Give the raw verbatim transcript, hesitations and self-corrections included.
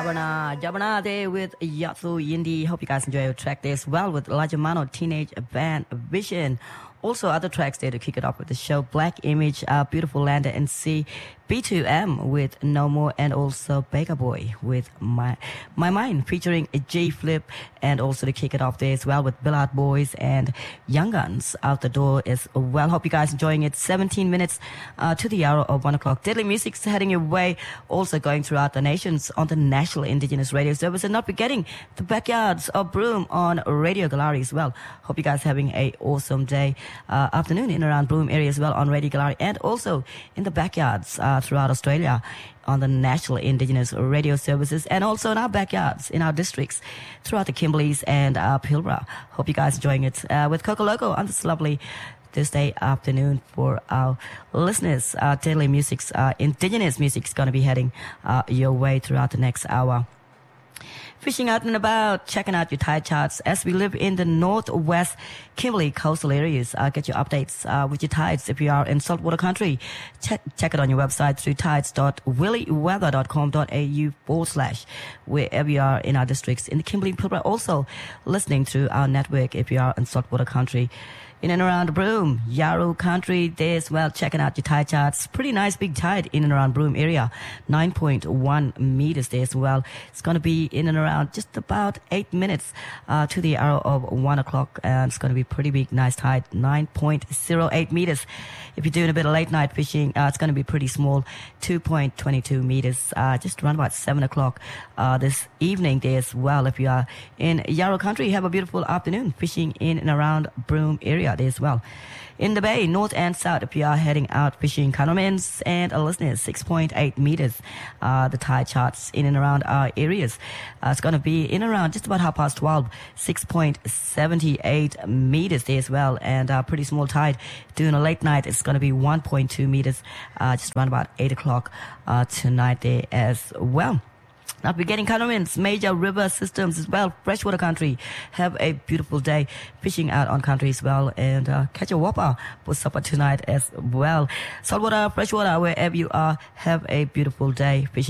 Jabana, Jabana there with Yatsu Yindi. Hope you guys enjoy your track there as well with Lajamano Teenage Band Vision. Also other tracks there to kick it off with the show. Black Image, uh, Beautiful Lander and C, B two M with No More, and also Baker Boy with My My Mind featuring J Flip, and also to kick it off there as well with Billard Boys and Young Guns out the door as well. Hope you guys enjoying it. seventeen minutes uh, to the hour of one o'clock. Deadly Music's heading your way, also going throughout the nations on the National Indigenous Radio Service, and not forgetting the Backyards of Broome on Radio Galari as well. Hope you guys having a awesome day. Uh, afternoon in around Broome area as well on Radio Galari, and also in the backyards uh, throughout Australia on the National Indigenous Radio Services, and also in our backyards in our districts throughout the Kimberleys and uh, Pilbara. Hope you guys enjoying it uh, with Coco Loco on this lovely Thursday afternoon for our listeners. Uh, Daily Music's uh, Indigenous Music's going to be heading uh, your way throughout the next hour. Fishing out and about, checking out your tide charts as we live in the northwest Kimberley coastal areas. Uh, get your updates uh, with your tides if you are in saltwater country. Check, check it on your website through tides dot willy weather dot com dot a u forward slash wherever you are in our districts in the Kimberley Pilbara. Also listening through our network if you are in saltwater country. In and around Broome, Yarra country there as well, checking out your tide charts. Pretty nice big tide in and around Broome area, nine point one meters there as well. It's going to be in and around just about eight minutes uh, to the hour of one o'clock, and it's going to be pretty big, nice tide, nine point zero eight meters. If you're doing a bit of late night fishing, uh, it's going to be pretty small, two point two two meters, uh, just around about seven o'clock uh, this evening there as well. If you are in Yarra country, have a beautiful afternoon fishing in and around Broome area there as well. In the bay, north and south, if you are heading out fishing, Canomans and uh, listeners, six point eight meters, uh, the tide charts in and around our areas. Uh, it's going to be in around just about half past twelve, six point seven eight meters there as well, and uh, pretty small tide. During a late night, it's going to be one point two meters, uh, just around about eight o'clock uh, tonight there as well. Not forgetting Canomans, major river systems as well, freshwater country. Have a beautiful day fishing out on country as well, and uh, catch a whopper for supper tonight as well. Saltwater, freshwater, wherever you are, have a beautiful day fishing.